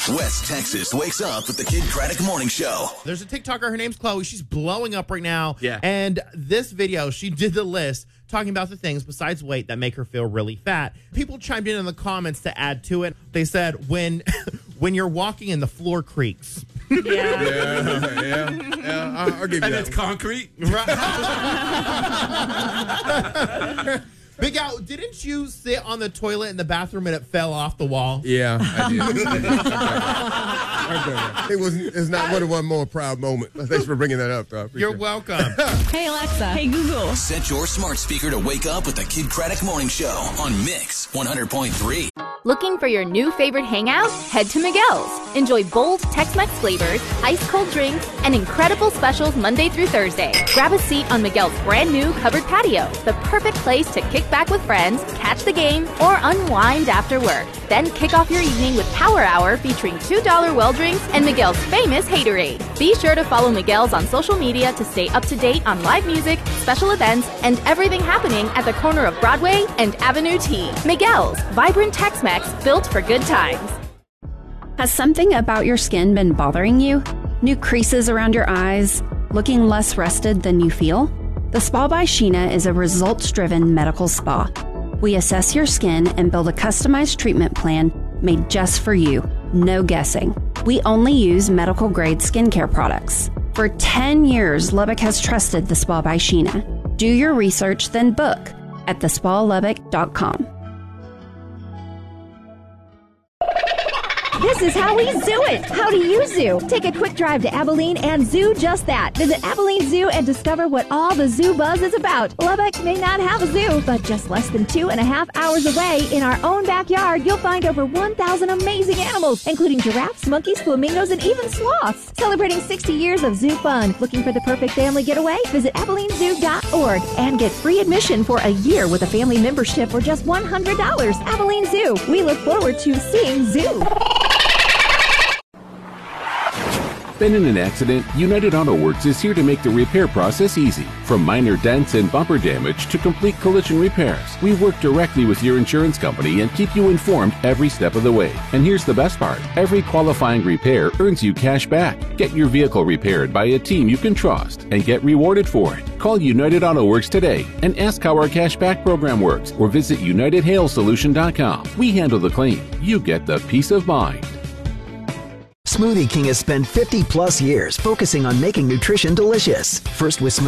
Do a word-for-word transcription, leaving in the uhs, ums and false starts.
West Texas wakes up with the Kid Craddock Morning Show. There's a TikToker. Her name's Chloe. She's blowing up right now. Yeah. And this video, she did the list talking about the things besides weight that make her feel really fat. People chimed in in the comments to add to it. They said when when you're walking and the floor creaks. Yeah. Yeah, yeah, yeah. I'll, I'll give you And that it's one. concrete. Big Al, didn't you sit on the toilet in the bathroom and it fell off the wall? Yeah, I did. I did. It was. It's not one of one more proud moment. Thanks for bringing that up, though. I appreciate You're it. welcome. Hey, Alexa. Hey, Google. Set your smart speaker to wake up with the Kid Craddock Morning Show on Mix one hundred point three. Looking for your new favorite hangout? Head to Miguel's. Enjoy bold Tex-Mex flavors, ice-cold drinks, and incredible specials Monday through Thursday. Grab a seat on Miguel's brand new covered patio, the perfect place to kick back with friends, catch the game, or unwind after work. Then kick off your evening with Power Hour featuring two dollar well drinks and Miguel's famous haterade. Be sure to follow Miguel's on social media to stay up to date on live music, special events, and everything happening at the corner of Broadway and Avenue T. Miguel's, vibrant Tex-Mex built for good times. Has something about your skin been bothering you? New creases around your eyes? Looking less rested than you feel? The Spa by Sheena is a results-driven medical spa. We assess your skin and build a customized treatment plan made just for you. No guessing. We only use medical-grade skincare products. For ten years, Lubbock has trusted the Spa by Sheena. Do your research, then book at the spa lubbock dot com. This is how we zoo it. How do you zoo? Take a quick drive to Abilene and zoo just that. Visit Abilene Zoo and discover what all the zoo buzz is about. Lubbock may not have a zoo, but just less than two and a half hours away in our own backyard, you'll find over one thousand amazing animals, including giraffes, monkeys, flamingos, and even sloths. Celebrating sixty years of zoo fun. Looking for the perfect family getaway? Visit abilene zoo dot org and get free admission for a year with a family membership for just one hundred dollars. Abilene Zoo. We look forward to seeing zoo. Been in an accident? United Auto Works is here to make the repair process easy. From minor dents and bumper damage to complete collision repairs, we work directly with your insurance company and keep you informed every step of the way. And here's the best part. Every qualifying repair earns you cash back. Get your vehicle repaired by a team you can trust and get rewarded for it. Call United Auto Works today and ask how our cash back program works or visit united hail solution dot com. We handle the claim. You get the peace of mind. Smoothie King has spent fifty plus years focusing on making nutrition delicious. First with Smoothie